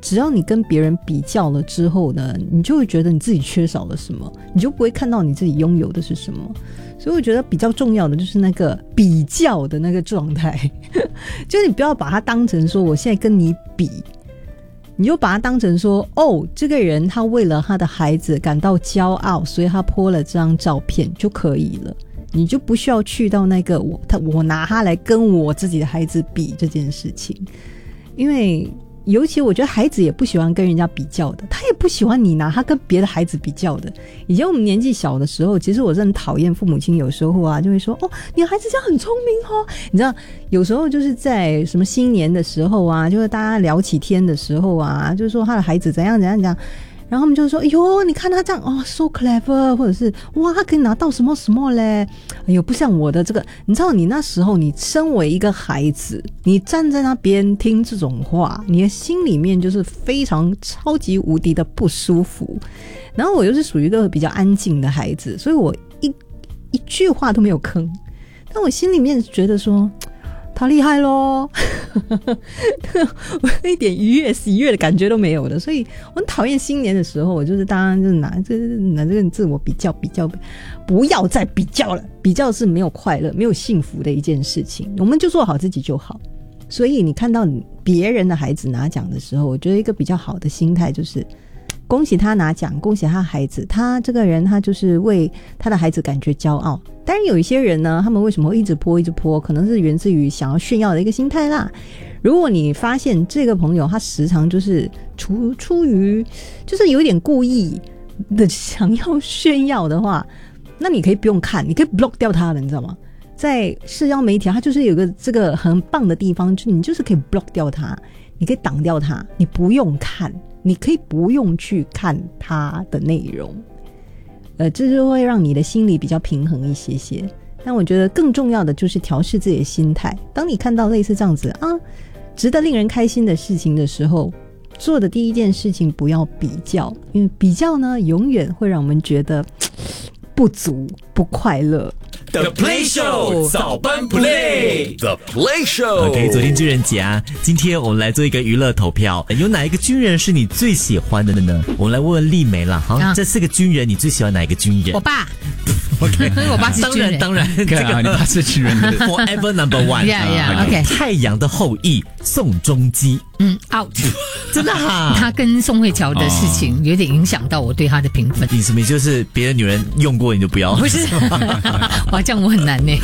只要你跟别人比较了之后呢，你就会觉得你自己缺少了什么，你就不会看到你自己拥有的是什么。所以我觉得比较重要的就是那个比较的那个状态就是你不要把它当成说我现在跟你比，你就把它当成说这个人他为了他的孩子感到骄傲，所以他po了这张照片就可以了，你就不需要去到那个我拿他来跟我自己的孩子比这件事情。因为尤其我觉得孩子也不喜欢跟人家比较的，他也不喜欢你拿他跟别的孩子比较的。以前我们年纪小的时候，其实我是很讨厌父母亲有时候啊就会说你的孩子这样很聪明哦。你知道有时候就是在什么新年的时候啊，就是大家聊起天的时候啊，就是说他的孩子怎样怎样怎样，然后他们就说哎呦你看他这样so clever， 或者是哇他可以拿到什么什么嘞，哎呦不像我的这个。你知道你那时候你身为一个孩子，你站在那边听这种话，你的心里面就是非常超级无敌的不舒服。然后我又是属于一个比较安静的孩子，所以我一句话都没有吭，但我心里面觉得说他厉害咯我一点愉悦喜悦的感觉都没有的。所以我很讨厌新年的时候，我就是当然就是拿这个自我比较，不要再比较了，比较是没有快乐没有幸福的一件事情，我们就做好自己就好。所以你看到别人的孩子拿奖的时候，我觉得一个比较好的心态就是恭喜他拿奖，恭喜他孩子，他这个人他就是为他的孩子感觉骄傲。当然有一些人呢，他们为什么会一直泼，可能是源自于想要炫耀的一个心态啦。如果你发现这个朋友他时常就是出于就是有点故意的想要炫耀的话，那你可以不用看，你可以 block 掉他的，你知道吗？在社交媒体它就是有个这个很棒的地方，就你就是可以 block 掉他，你可以挡掉他，你不用看，你可以不用去看他的内容，这就会让你的心里比较平衡一些些。但我觉得更重要的就是调试自己的心态。当你看到类似这样子值得令人开心的事情的时候，做的第一件事情不要比较，因为比较呢永远会让我们觉得不足不快乐。 The Play Show 早班 Play The Play Show OK， 昨天军人节啊，今天我们来做一个娱乐投票，有哪一个军人是你最喜欢的呢？我们来问问丽梅啦。好，这4个军人你最喜欢哪一个军人？ 我爸。 OK， 我爸是军人， 当然，这个你爸是军人的 Forever number one。 OK， 太阳的后裔宋仲基 ，out， 真的哈。 他跟宋慧乔的事情有点影响到我对他的评分。 你什么就是别的女人用过你就不要？ 不是，哇，这样我很难呢。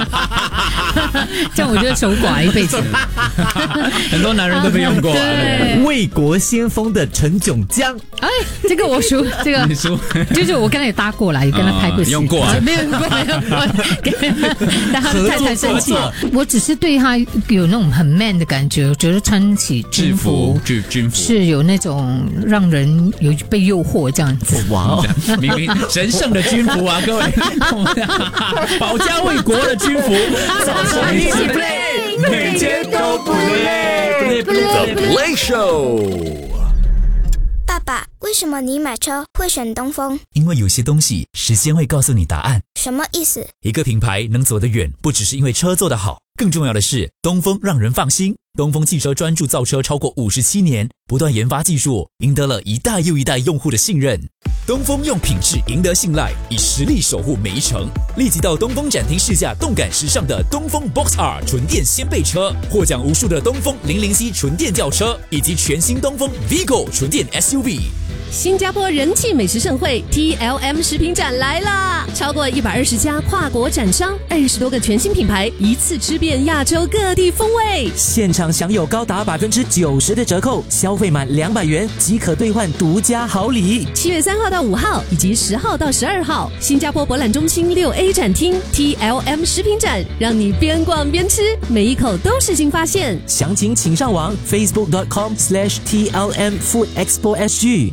这样我就守寡一辈子。 很多男人都被用过。 对， 为国先锋的陈炯江， 这个我输，这个你输， 就是我跟他也搭过啦，也跟他拍过戏， 用过没有用过，但他太太生气。我只是对他有那种很 man 的感觉，我觉得穿起军服是有那种让人有被诱惑这样子。 哇， 明明神圣的军服啊，各位，保家卫国的军服，早上一起 play， 每天都不累。The Play Show。 爸爸，为什么你买车会选东风？ 因为有些东西时间会告诉你答案。 什么意思？ 一个品牌能走得远，不只是因为车做得好，更重要的是东风让人放心。东风汽车专注造车超过57年，不断研发技术，赢得了一代又一代用户的信任。东风用品质赢得信赖，以实力守护每一程。立即到东风展厅试驾动感时尚的东风 Box R 纯电掀背车，获奖无数的东风00C 纯电轿车，以及全新东风 Vigo 纯电 SUV。 新加坡人气美食盛会 TLM 食品展来啦！超过120家跨国展商，20多个全新品牌，一次吃遍亚洲各地风味。 现场享有高达90%的折扣，消费满200元即可兑换独家好礼。 7月3号到5号，以及10号到12号，新加坡博览中心6A 展厅 TLM 食品展，让你边逛边吃，每一口都是新发现。 详情请上网 facebook.com/TLM Food Expo SG。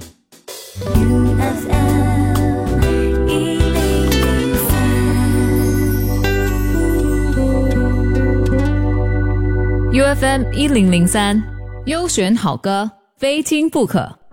UFM 1003，优选好歌，非听不可。